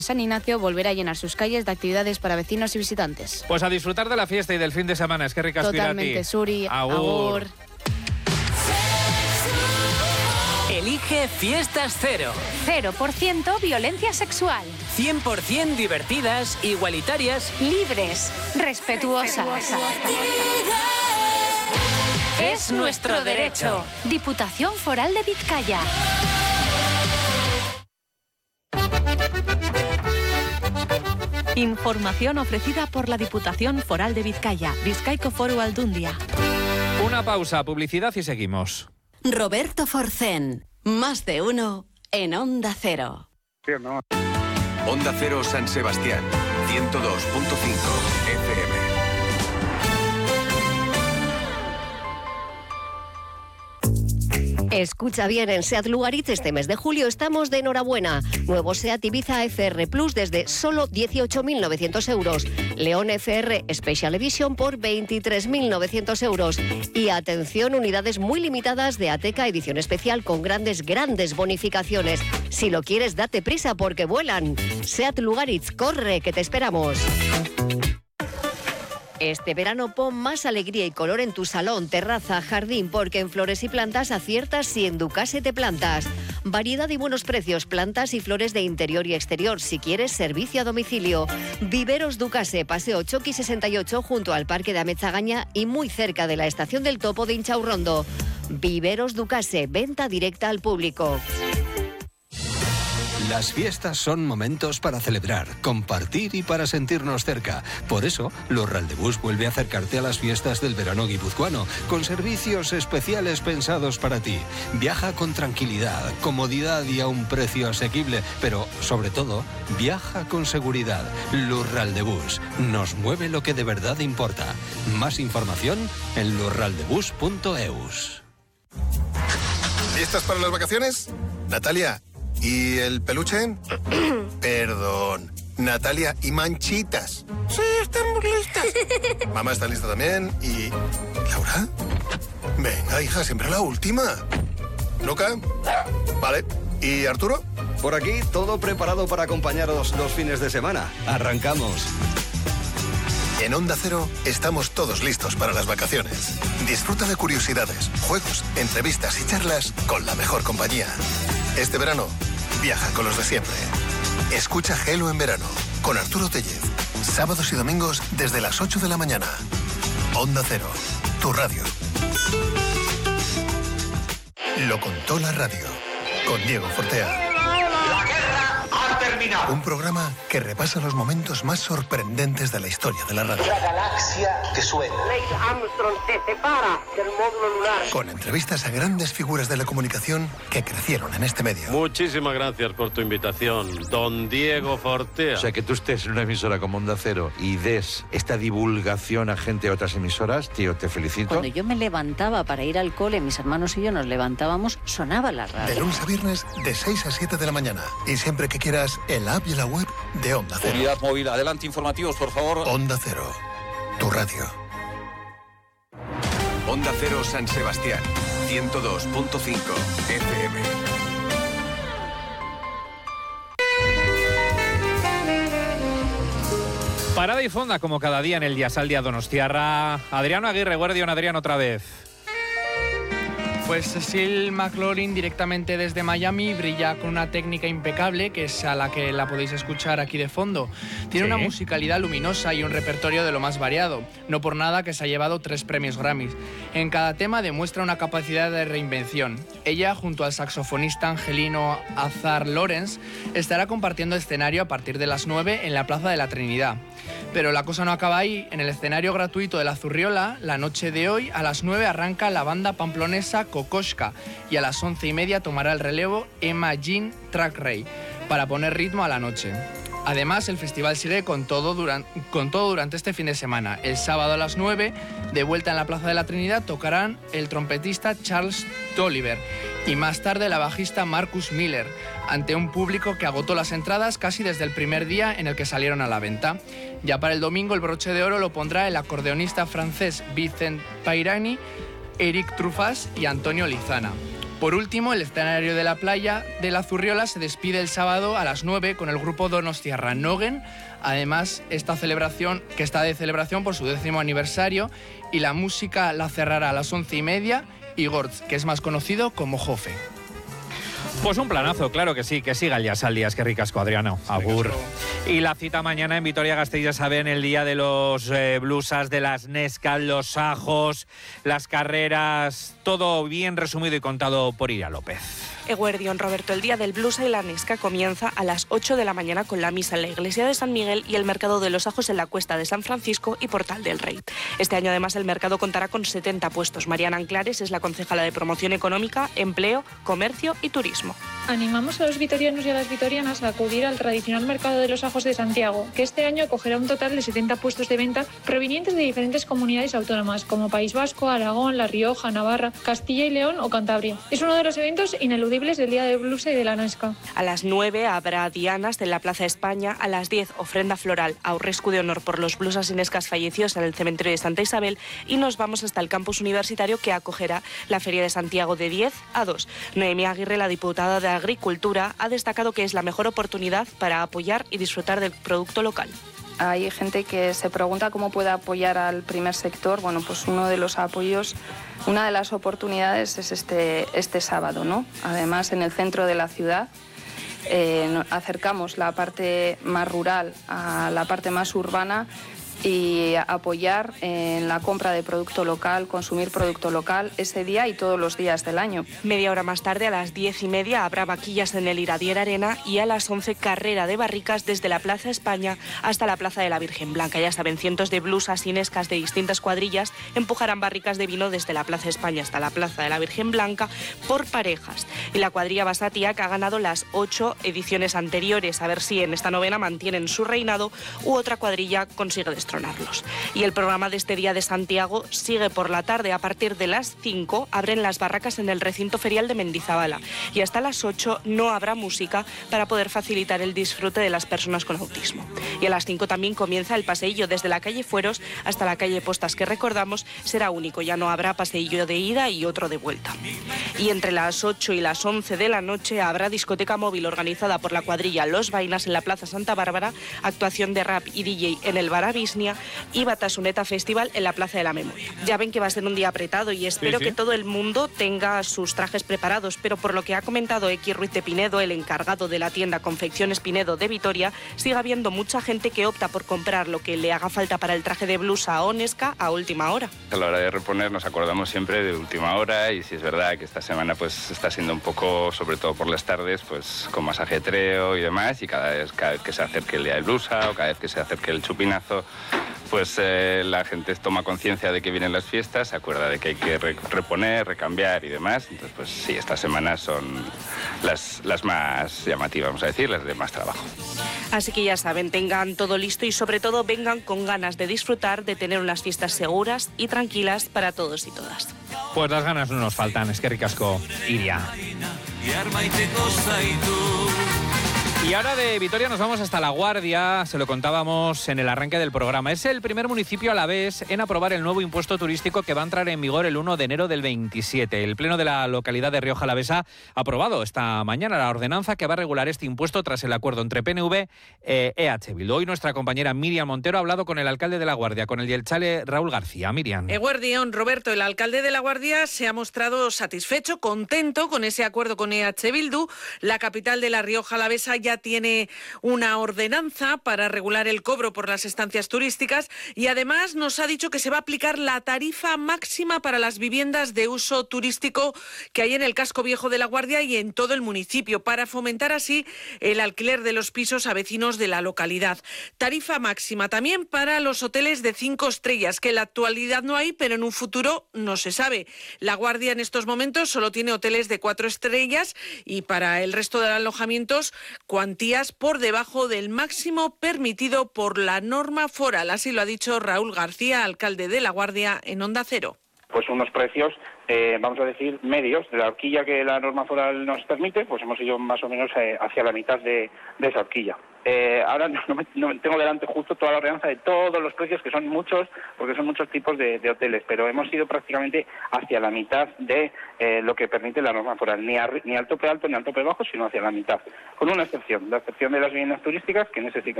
San Ignacio volverá a llenar sus calles de actividades para vecinos y visitantes. Pues a disfrutar de la fiesta y del fin de semana. Es que ricas. Totalmente, Suri. Agur. Elige Fiestas Cero. 0% violencia sexual. 100% divertidas, igualitarias, Libres, respetuosas. Es nuestro derecho. Diputación Foral de Vizcaya. Información ofrecida por la Diputación Foral de Vizcaya, Bizkaiko Foru Aldundia. Una pausa, publicidad y seguimos. Roberto Forcén, más de uno en Onda Cero. Onda Cero San Sebastián, 102.5 FM. Escucha bien, en SEAT Lugaritz este mes de julio estamos de enhorabuena. Nuevo SEAT Ibiza FR Plus desde solo 18.900 euros. León FR Special Edition por 23.900 euros. Y atención, unidades muy limitadas de Ateca edición especial con grandes bonificaciones. Si lo quieres, date prisa porque vuelan. SEAT Lugaritz, corre, que te esperamos. Este verano pon más alegría y color en tu salón, terraza, jardín, porque en Flores y Plantas aciertas si en Ducase te plantas. Variedad y buenos precios, plantas y flores de interior y exterior, si quieres servicio a domicilio. Viveros Ducase, Paseo Choqui 68 junto al Parque de Amezagaña y muy cerca de la Estación del Topo de Inchaurrondo. Viveros Ducase, venta directa al público. Las fiestas son momentos para celebrar, compartir y para sentirnos cerca. Por eso, Lurral de Bus vuelve a acercarte a las fiestas del verano guipuzcoano, con servicios especiales pensados para ti. Viaja con tranquilidad, comodidad y a un precio asequible, pero, sobre todo, viaja con seguridad. Lurral de Bus, nos mueve lo que de verdad importa. Más información en lurraldebus.eus. ¿Listas para las vacaciones? Natalia, ¿y el peluche? Perdón. Natalia, ¿y Manchitas? Sí, estamos listas. Mamá está lista también. ¿Y Laura? Venga, hija, siempre la última. ¿Luca? Vale. ¿Y Arturo? Por aquí, todo preparado para acompañaros los fines de semana. Arrancamos. En Onda Cero estamos todos listos para las vacaciones. Disfruta de curiosidades, juegos, entrevistas y charlas con la mejor compañía. Este verano, viaja con los de siempre. Escucha Gelo en verano con Arturo Tellez. Sábados y domingos desde las 8 de la mañana. Onda Cero, tu radio. Lo contó la radio con Diego Fortea. Un programa que repasa los momentos más sorprendentes de la historia de la radio. La galaxia que suena. Neil Armstrong se separa del módulo lunar. Con entrevistas a grandes figuras de la comunicación que crecieron en este medio. Muchísimas gracias por tu invitación, don Diego Fortea. O sea, que tú estés en una emisora como Onda Cero y des esta divulgación a gente de otras emisoras, tío, te felicito. Cuando yo me levantaba para ir al cole, mis hermanos y yo nos levantábamos, sonaba la radio. De lunes a viernes, de 6 a 7 de la mañana. Y siempre que quieras, en la app y la web de Onda Cero. Unidad móvil, adelante, informativos, por favor. Onda Cero, tu radio. Onda Cero San Sebastián, 102.5 FM. Parada y fonda como cada día en el Yasaldia Donostiarra. Adriano Aguirre, Guardián Adrián otra vez. Pues Cecil McLaurin directamente desde Miami brilla con una técnica impecable que es a la que la podéis escuchar aquí de fondo. Tiene una musicalidad luminosa y un repertorio de lo más variado. No por nada que se ha llevado 3 premios Grammys. En cada tema demuestra una capacidad de reinvención. Ella, junto al saxofonista angelino Azar Lawrence, estará compartiendo escenario a partir de las 9 en la Plaza de la Trinidad. Pero la cosa no acaba ahí. En el escenario gratuito de la Zurriola, la noche de hoy, a las 9 arranca la banda pamplonesa Kokoschka y a las 11:30 tomará el relevo Emma Jean Trackray para poner ritmo a la noche. Además, el festival sigue con todo durante este fin de semana. El sábado a las 9, de vuelta en la Plaza de la Trinidad, tocarán el trompetista Charles Tolliver y más tarde la bajista Marcus Miller, ante un público que agotó las entradas casi desde el primer día en el que salieron a la venta. Ya para el domingo el broche de oro lo pondrá el acordeonista francés Vicent Pairani, Eric Truffaz y Antonio Lizana. Por último, el escenario de la playa de la Zurriola se despide el sábado a las 9 con el grupo Donostiarra Nogen. Además, esta celebración, que está de celebración por su 10º aniversario, y la música la cerrará a las 11:30 Igorz, que es más conocido como Jofe. Pues un planazo, claro que sí, que siga el Yasaldi, es que ricasco, Adriano. Agur. Y la cita mañana en Vitoria-Gasteiz, ya saben, el día de los blusas, de las Nescas, los ajos, las carreras, todo bien resumido y contado por Iria López. Eguerdión, Roberto, el día del blusa y la Nesca comienza a las 8 de la mañana con la misa en la iglesia de San Miguel y el mercado de los ajos en la Cuesta de San Francisco y Portal del Rey. Este año además el mercado contará con 70 puestos. Mariana Anclares es la concejala de Promoción Económica, Empleo, Comercio y Turismo. Animamos a los vitorianos y a las vitorianas a acudir al tradicional mercado de los ajos de Santiago, que este año acogerá un total de 70 puestos de venta provenientes de diferentes comunidades autónomas, como País Vasco, Aragón, La Rioja, Navarra, Castilla y León o Cantabria. Es uno de los eventos ineludibles del día del blusa y de la Nesca. A las 9 habrá dianas en la Plaza España, a las 10 ofrenda floral a Aurrescu de honor por los blusas y Nescas fallecidos en el cementerio de Santa Isabel y nos vamos hasta el campus universitario que acogerá la Feria de Santiago de 10 a 2. Noemí Aguirre, la diputada de Agricultura, ha destacado que es la mejor oportunidad para apoyar y disfrutar del producto local. Hay gente que se pregunta cómo puede apoyar al primer sector. Bueno, pues uno de los apoyos, una de las oportunidades es este sábado, ¿no? Además, en el centro de la ciudad acercamos la parte más rural a la parte más urbana y apoyar en la compra de producto local, consumir producto local ese día y todos los días del año. Media hora más tarde, a las 10:30, habrá vaquillas en el Iradier Arena y a las 11 carrera de barricas desde la Plaza España hasta la Plaza de la Virgen Blanca. Ya saben, cientos de blusas y nescas de distintas cuadrillas empujarán barricas de vino desde la Plaza España hasta la Plaza de la Virgen Blanca por parejas. Y la cuadrilla Basatia, que ha ganado las 8 ediciones anteriores, a ver si en esta novena mantienen su reinado u otra cuadrilla consigue destronarlos. Y el programa de este Día de Santiago sigue por la tarde. A partir de las 5 abren las barracas en el recinto ferial de Mendizabala y hasta las 8 no habrá música para poder facilitar el disfrute de las personas con autismo. Y a las 5 también comienza el paseillo desde la calle Fueros hasta la calle Postas, que recordamos será único, ya no habrá paseillo de ida y otro de vuelta. Y entre las 8 y las 11 de la noche habrá discoteca móvil organizada por la cuadrilla Los Vainas en la Plaza Santa Bárbara, actuación de rap y DJ en el Bar Avisnia y Batasuneta Festival en la Plaza de la Memoria. Ya ven que va a ser un día apretado y espero que todo el mundo tenga sus trajes preparados, pero por lo que ha comentado X Ruiz de Pinedo, el encargado de la tienda Confecciones Pinedo de Vitoria, sigue habiendo mucha gente que opta por comprar lo que le haga falta para el traje de blusa o nesca a última hora. A la hora de reponer nos acordamos siempre de última hora y si es verdad que esta semana pues está siendo un poco, sobre todo por las tardes, pues con más ajetreo y demás, y cada vez que se acerque el día de blusa o cada vez que se acerque el chupinazo, pues la gente toma conciencia de que vienen las fiestas, se acuerda de que hay que reponer, recambiar y demás. Entonces, pues sí, estas semanas son las más llamativas, vamos a decir, las de más trabajo. Así que ya saben, tengan todo listo y sobre todo vengan con ganas de disfrutar, de tener unas fiestas seguras y tranquilas para todos y todas. Pues las ganas no nos faltan, es que ricasco, Iria. Y ahora de Vitoria nos vamos hasta La Guardia, se lo contábamos en el arranque del programa. Es el primer municipio alavés en aprobar el nuevo impuesto turístico que va a entrar en vigor el 1 de enero del 27. El Pleno de la localidad de Rioja Alavesa ha aprobado esta mañana la ordenanza que va a regular este impuesto tras el acuerdo entre PNV e EH Bildu. Hoy nuestra compañera Miriam Montero ha hablado con el alcalde de La Guardia, con el yelchale Raúl García. Miriam. Eguerdión, Roberto, el alcalde de La Guardia se ha mostrado satisfecho, contento con ese acuerdo con EH Bildu. La capital de la Rioja Alavesa ya tiene una ordenanza para regular el cobro por las estancias turísticas y además nos ha dicho que se va a aplicar la tarifa máxima para las viviendas de uso turístico que hay en el casco viejo de La Guardia y en todo el municipio, para fomentar así el alquiler de los pisos a vecinos de la localidad. Tarifa máxima también para los hoteles de 5 estrellas, que en la actualidad no hay, pero en un futuro no se sabe. La Guardia en estos momentos solo tiene hoteles de 4 estrellas y para el resto de alojamientos cuantías por debajo del máximo permitido por la norma foral. Así lo ha dicho Raúl García, alcalde de La Guardia, en Onda Cero. Pues unos precios, vamos a decir, medios de la horquilla que la norma foral nos permite, pues hemos ido más o menos hacia la mitad de esa horquilla. Ahora no tengo delante justo toda la ordenanza de todos los precios, que son muchos, porque son muchos tipos de hoteles, pero hemos ido prácticamente hacia la mitad de lo que permite la norma foral, ni al tope alto ni al tope bajo, sino hacia la mitad, con una excepción, la excepción de las viviendas turísticas, que en ese sí que